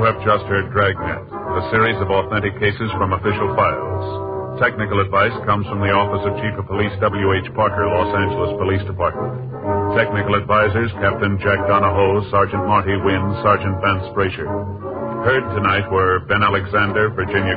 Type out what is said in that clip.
have just heard Dragnet, a series of authentic cases from official files. Technical advice comes from the Office of Chief of Police W.H. Parker, Los Angeles Police Department. Technical advisors, Captain Jack Donahoe, Sergeant Marty Wynn, Sergeant Vance Frazier. Heard tonight were Ben Alexander, Virginia